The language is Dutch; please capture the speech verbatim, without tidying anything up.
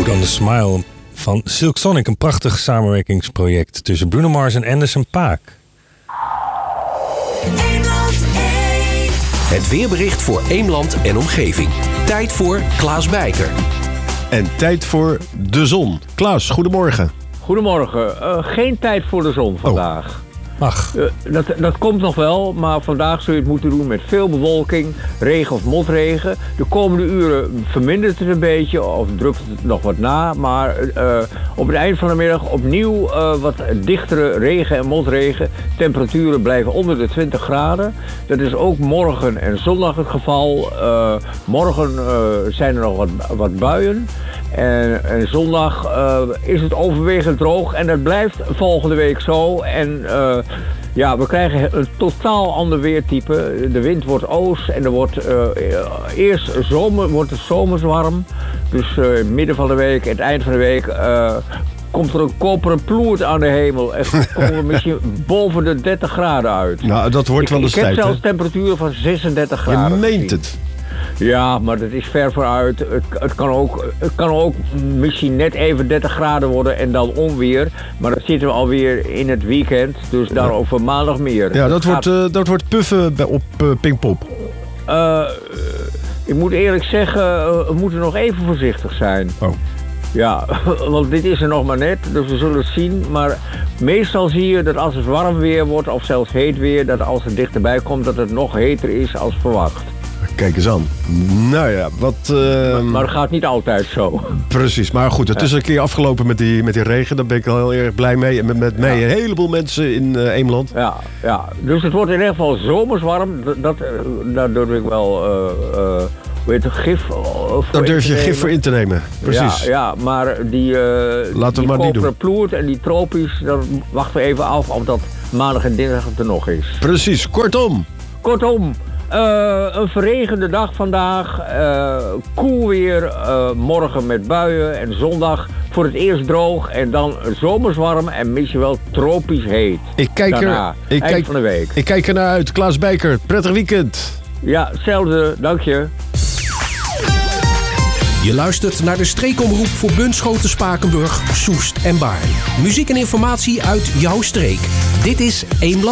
Put on the Smile van Silk Sonic. Een prachtig samenwerkingsproject tussen Bruno Mars en Anderson .Paak. Het weerbericht voor Eemland en omgeving. Tijd voor Klaas Bijker. En tijd voor de zon. Klaas, goedemorgen. Goedemorgen. Uh, geen tijd voor de zon vandaag. Oh. Ach. Uh, dat, dat komt nog wel, maar vandaag zul je het moeten doen met veel bewolking, regen of motregen. De komende uren vermindert het een beetje of drukt het nog wat na. Maar uh, op het eind van de middag opnieuw uh, wat dichtere regen en motregen. Temperaturen blijven onder de twintig graden. Dat is ook morgen en zondag het geval. Uh, morgen uh, zijn er nog wat, wat buien. En, en zondag uh, is het overwegend droog en dat blijft volgende week zo. En uh, ja, we krijgen een totaal ander weertype. De wind wordt oost en er wordt uh, eerst zomer, wordt het zomers warm. Dus uh, midden van de week, het eind van de week, uh, komt er een koperen ploert aan de hemel. En komen we misschien boven de dertig graden uit. Nou, dat wordt ik, wel eens tijd. Ik heb tijd, zelfs hè? temperaturen van zesendertig graden. Je meent gezien. het. Ja, maar dat is ver vooruit. Het, het, kan ook, het kan ook misschien net even dertig graden worden en dan onweer. Maar dan zitten we alweer in het weekend, dus daarover maandag meer. Ja, dat, dat wordt, gaat... uh, dat wordt puffen bij, op uh, Pinkpop. Uh, ik moet eerlijk zeggen, uh, we moeten nog even voorzichtig zijn. Oh. Ja, want dit is er nog maar net, dus we zullen het zien. Maar meestal zie je dat als het warm weer wordt, of zelfs heet weer, dat als het dichterbij komt, dat het nog heter is als verwacht. Kijk eens aan. Nou ja, wat... Uh... Maar, maar dat gaat niet altijd zo. Precies, maar goed, het is een keer afgelopen met die, met die regen. Daar ben ik al heel erg blij mee. En met, met mij een heleboel mensen in uh, Eemland. Ja, ja, dus het wordt in ieder geval zomers warm. Dat, dat, daar durf ik wel... Uh, uh, weet je, gif voor Daar durf je gif voor in te nemen. Precies. Ja, ja maar die, uh, Laten die we maar niet koperen doen. ploert en die tropisch, dan wachten we even af of dat maandag en dinsdag er nog is. Precies, kortom. Kortom, uh, een verregende dag vandaag. Uh, koel weer, uh, morgen met buien en zondag voor het eerst droog en dan zomers warm en misschien wel tropisch heet. Ik kijk, Daarna, er, ik, eind kijk, van de week. ik kijk er naar uit. Klaas Bijker, prettig weekend. Ja, hetzelfde, dank je. Je luistert naar de streekomroep voor Bunschoten, Spakenburg, Soest en Baarn. Muziek en informatie uit jouw streek. Dit is Eemland.